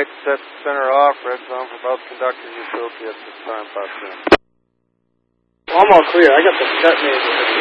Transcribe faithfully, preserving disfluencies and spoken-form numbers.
right, set center off, red zone for both conductors, associates, this time, five ten. Well, I'm all clear. I got the set name.